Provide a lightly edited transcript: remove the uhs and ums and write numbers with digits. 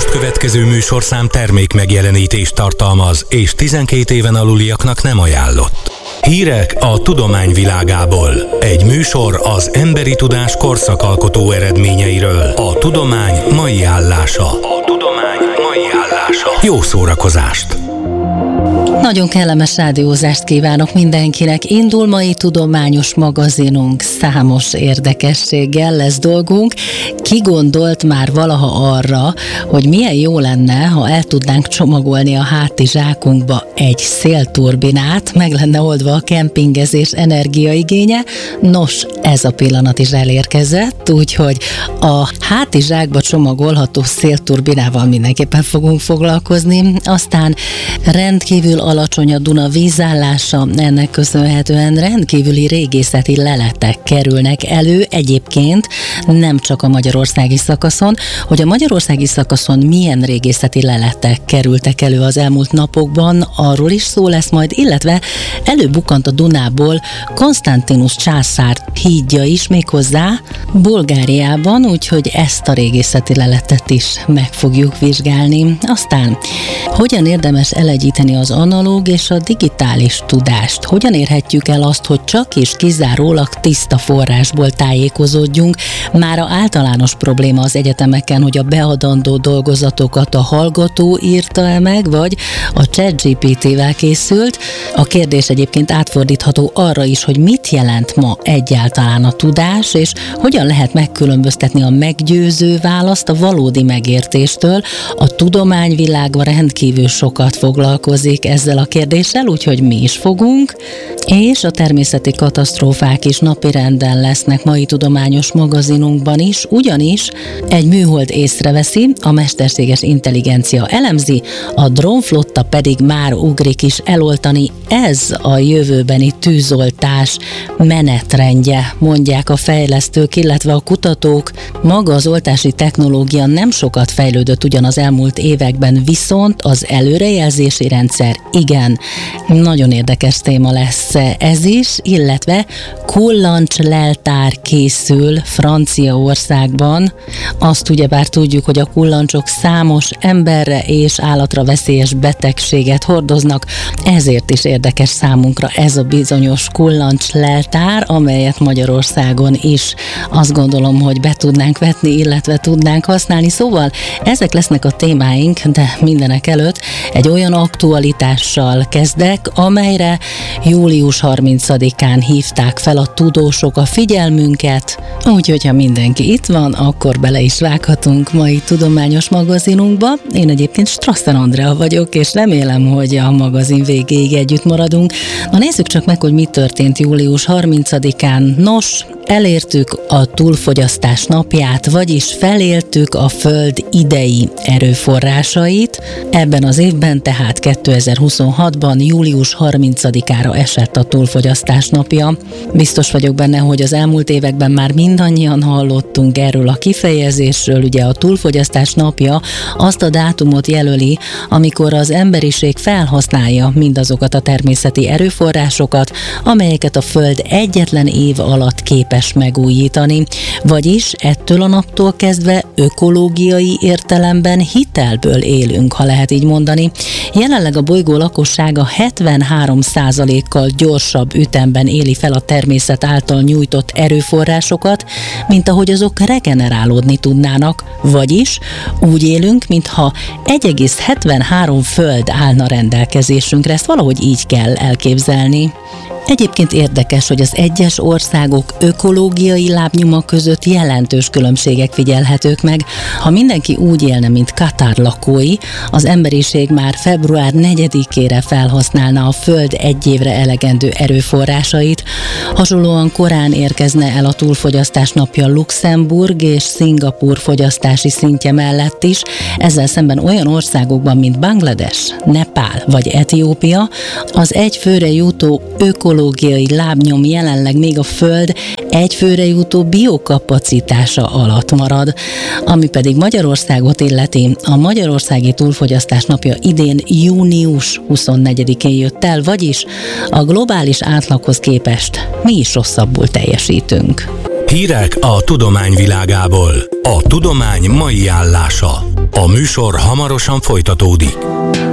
most következő műsorszám termék megjelenítést tartalmaz, és 12 éven aluliaknak nem ajánlott. Hírek a tudomány világából. Egy műsor az emberi tudás korszakalkotó eredményeiről. A tudomány mai állása. Jó szórakozást! Nagyon kellemes rádiózást kívánok mindenkinek. Indul mai tudományos magazinunk, számos érdekességgel lesz dolgunk. Ki gondolt már valaha arra, hogy milyen jó lenne, ha el tudnánk csomagolni a hátizsákunkba egy szélturbinát, meg lenne oldva a kempingezés energiaigénye? Nos, ez a pillanat is elérkezett, úgyhogy a hátizsákba csomagolható szélturbinával mindenképpen fogunk foglalkozni. Aztán rendkívül alacsony a Duna vízállása, ennek köszönhetően rendkívüli régészeti leletek kerülnek elő, egyébként nem csak a magyarországi szakaszon. Hogy a magyarországi szakaszon milyen régészeti leletek kerültek elő az elmúlt napokban, arról is szó lesz majd, illetve előbukkant a Dunából Konstantinus császár hídja is, méghozzá Bulgáriában, úgyhogy ezt a régészeti leletet is meg fogjuk vizsgálni. Aztán hogyan érdemes elegyíteni az analóg és a digitális tudást? Hogyan érhetjük el azt, hogy csak és kizárólag tiszta forrásból tájékozódjunk? Mára általános probléma az egyetemeken, hogy a beadandó dolgozatokat a hallgató írta meg, vagy a ChatGPT-vel készült. A kérdés egyébként átfordítható arra is, hogy mit jelent ma egyáltalán a tudás, és hogyan lehet megkülönböztetni a meggyőző választ a valódi megértéstől. A tudományvilágban rendkívül sokat foglalkozik ezzel a kérdéssel, úgyhogy mi is fogunk, és a természeti katasztrófák is napirenden lesznek mai tudományos magazinunkban is, ugyanis egy műhold észreveszi, a mesterséges intelligencia elemzi, a drónflotta pedig már ugrik is eloltani. Ez a jövőbeni tűzoltás menetrendje, mondják a fejlesztők, illetve a kutatók. Maga az oltási technológia nem sokat fejlődött ugyan az elmúlt években, viszont az előrejelzési rendszer igen. Nagyon érdekes téma lesz ez is, illetve kullancsleltár készül Franciaországban. Azt ugyebár tudjuk, hogy a kullancsok számos emberre és állatra veszélyes betegséget hordoznak, ezért is érdekes számunkra ez a bizonyos kullancsleltár, amelyet Magyarországon is azt gondolom, hogy be tudnánk vetni, illetve tudnánk használni. Szóval ezek lesznek a témáink, de mindenek előtt egy olyan aktualitással kezdek, amelyre július 30-án hívták fel a tudósok a figyelmünket, úgyhogy ha mindenki itt van, akkor bele is vághatunk mai tudományos magazinunkba. Én egyébként Strasser Andrea vagyok, és remélem, hogy a magazin végéig együtt maradunk. Na nézzük csak meg, hogy mi történt július 30-án. Nos, elértük a túlfogyasztás napját, vagyis feléltük a Föld idei erőforrásait. Ebben az évben, tehát 2026-ban július 30-ára esett a túlfogyasztás napja. Biztos vagyok benne, hogy az elmúlt években már mindannyian hallottunk erről a kifejezésről. Ugye a túlfogyasztás napja azt a dátumot jelöli, amikor az emberiség felhasználja mindazokat a természeti erőforrásokat, amelyeket a Föld egyetlen év alatt képes megújítani. Vagyis ettől a naptól kezdve ökológiai értelemben hitelből élünk, ha lehet így mondani. Jelenleg a bolygó lakossága 73%-kal gyorsabb ütemben éli fel a természet által nyújtott erőforrásokat, mint ahogy azok regenerálódni tudnának, vagyis úgy élünk, mintha 1,73 Föld állna rendelkezésünkre. Ezt valahogy így kell elképzelni. Egyébként érdekes, hogy az egyes országok ökológiai lábnyoma között jelentős különbségek figyelhetők meg. Ha mindenki úgy élne, mint Katar lakói, az emberiség már február 4-ére felhasználna a Föld egy évre elegendő erőforrásait. Hasonlóan korán érkezne el a túlfogyasztás napja Luxemburg és Szingapúr fogyasztási szintje mellett is. Ezzel szemben olyan országokban, mint Banglades, Nepál vagy Etiópia, az egy főre jutó ökológiai lábnyom jelenleg még a Föld egy főre jutó biokapacitása alatt marad. Ami pedig Magyarországot illeti, a magyarországi túlfogyasztás napja idén június 24-én jött el, vagyis a globális átlaghoz képest mi is rosszabbul teljesítünk. Hírek a tudomány világából. A tudomány mai állása. A műsor hamarosan folytatódik.